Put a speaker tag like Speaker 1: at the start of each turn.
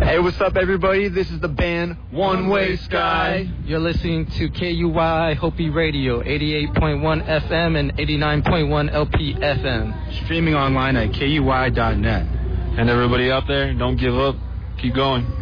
Speaker 1: Hey, what's up, everybody? This is the band One Way Sky.
Speaker 2: You're listening to KUY Hopi Radio, 88.1 FM and 89.1 LP FM.
Speaker 3: Streaming online at KUY.net.
Speaker 4: And everybody out there, don't give up. Keep going.